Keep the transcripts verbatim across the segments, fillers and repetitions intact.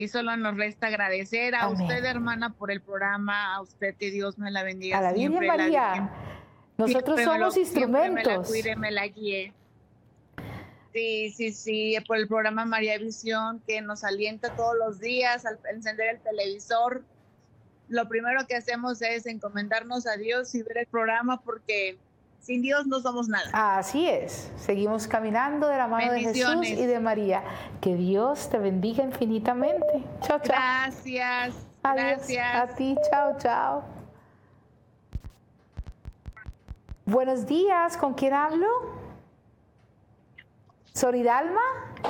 y solo nos resta agradecer a Amén. usted, hermana, por el programa, a usted que Dios me la bendiga A la Virgen siempre, la María. Virgen Nosotros siempre me, lo, somos siempre me la instrumentos. cuide, me la guíe. Sí, sí, sí, por el programa María Visión, que nos alienta todos los días al encender el televisor. Lo primero que hacemos es encomendarnos a Dios y ver el programa, porque sin Dios no somos nada. Así es. Seguimos caminando de la mano de Jesús y de María. Que Dios te bendiga infinitamente. Chao, chao. Gracias. Adiós. Gracias. A ti, chao, chao. Buenos días, ¿con quién hablo? ¿Soridalma?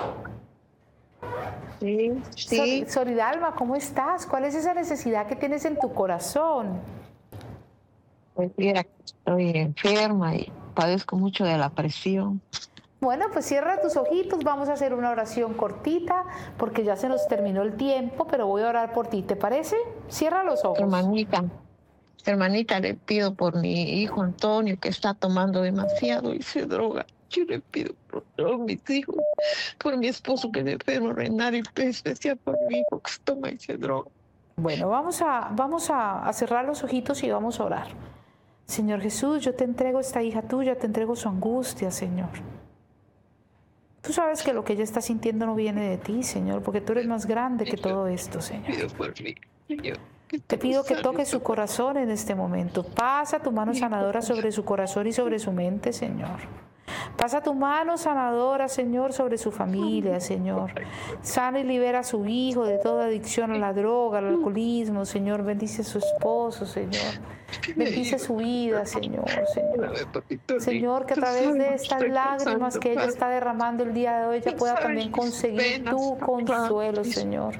Sí, sí. Soridalma, ¿cómo estás? ¿Cuál es esa necesidad que tienes en tu corazón? Pues mira, estoy enferma y padezco mucho de la presión. Bueno, pues cierra tus ojitos, vamos a hacer una oración cortita, porque ya se nos terminó el tiempo, pero voy a orar por ti, ¿te parece? Cierra los ojos. Hermanita, hermanita, le pido por mi hijo Antonio, que está tomando demasiado y se droga. Yo le pido por todos mis hijos, por mi esposo que es enfermo renal y en especial por mi hijo que toma y se droga. Bueno, vamos a, vamos a, a cerrar los ojitos y vamos a orar. Señor Jesús, yo te entrego esta hija tuya, te entrego su angustia, Señor. Tú sabes que lo que ella está sintiendo no viene de ti, Señor, porque tú eres más grande que todo esto, Señor. Te pido que toques su corazón en este momento. Pasa tu mano sanadora sobre su corazón y sobre su mente, Señor. Pasa tu mano sanadora, Señor, sobre su familia, Señor. Sana y libera a su hijo de toda adicción a la droga, al alcoholismo, Señor. Bendice a su esposo, Señor. Bendice su vida, Señor, Señor. Señor, que a través de estas lágrimas que ella está derramando el día de hoy, ella pueda también conseguir tu consuelo, Señor.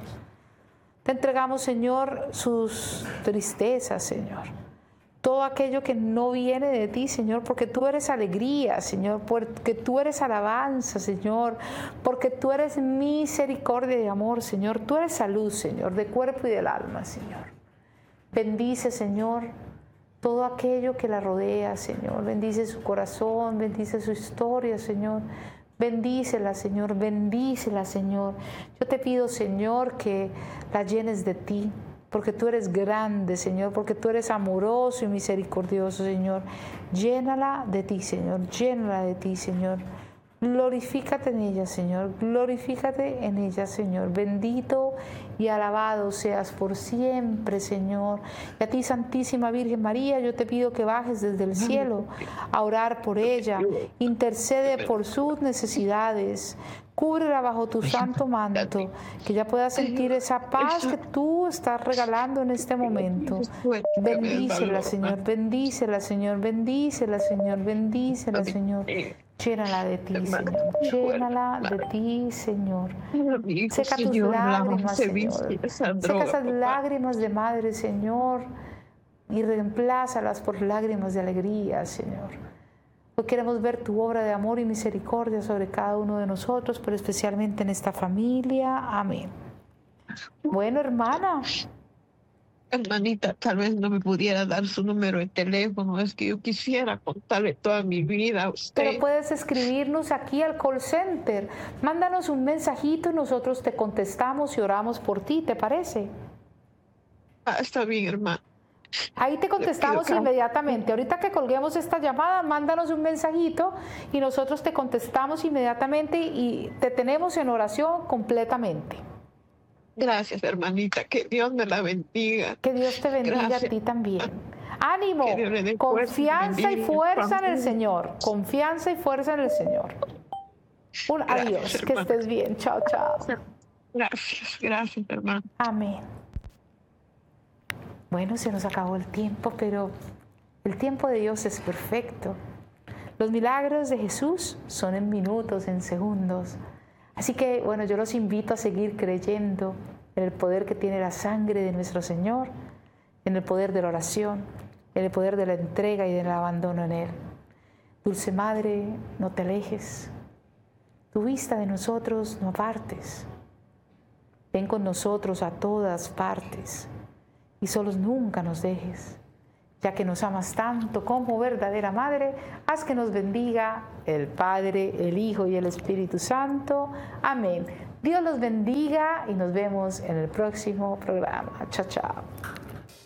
Te entregamos, Señor, sus tristezas, Señor. Todo aquello que no viene de ti, Señor, porque tú eres alegría, Señor, porque tú eres alabanza, Señor, porque tú eres misericordia y amor, Señor. Tú eres salud, Señor, de cuerpo y del alma, Señor. Bendice, Señor, todo aquello que la rodea, Señor. Bendice su corazón, bendice su historia, Señor. Bendícela, Señor, bendícela, Señor. Yo te pido, Señor, que la llenes de ti, porque tú eres grande, Señor, porque tú eres amoroso y misericordioso, Señor. Llénala de ti, Señor, llénala de ti, Señor. Glorifícate en ella, Señor, glorifícate en ella, Señor. Bendito y alabado seas por siempre, Señor. Y a ti, Santísima Virgen María, yo te pido que bajes desde el cielo a orar por ella. Intercede por sus necesidades. Cúbrela bajo tu santo manto, que ella pueda sentir esa paz que tú estás regalando en este momento. Bendícela, Señor, bendícela, Señor, bendícela, Señor, bendícela, Señor. Llénala de ti, Señor. Llénala de ti, Señor. Seca tus lágrimas, Señor. Seca esas lágrimas de madre, Señor, y reemplázalas por lágrimas de alegría, Señor. Hoy queremos ver tu obra de amor y misericordia sobre cada uno de nosotros, pero especialmente en esta familia. Amén. Bueno, hermana. Hermanita, tal vez no me pudiera dar su número de teléfono, es que yo quisiera contarle toda mi vida a usted. Pero puedes escribirnos aquí al call center. Mándanos un mensajito y nosotros te contestamos y oramos por ti, ¿te parece? Ah, está bien, hermana. Ahí te contestamos inmediatamente. Ahorita que colguemos esta llamada, mándanos un mensajito y nosotros te contestamos inmediatamente y te tenemos en oración completamente. Gracias, hermanita. Que Dios me la bendiga. Que Dios te bendiga. Gracias. A ti también. Ánimo, confianza y fuerza en el Señor. Confianza y fuerza en el Señor. Un gracias, adiós, hermano. Que estés bien. Chao, chao. Gracias, gracias, hermano. Amén. Bueno, se nos acabó el tiempo, pero el tiempo de Dios es perfecto. Los milagros de Jesús son en minutos, en segundos. Así que, bueno, yo los invito a seguir creyendo en el poder que tiene la sangre de nuestro Señor, en el poder de la oración, en el poder de la entrega y del abandono en Él. Dulce Madre, no te alejes. Tu vista de nosotros no apartes. Ven con nosotros a todas partes. Y solos nunca nos dejes, ya que nos amas tanto como verdadera Madre, haz que nos bendiga el Padre, el Hijo y el Espíritu Santo. Amén. Dios los bendiga y nos vemos en el próximo programa. Chao, chao.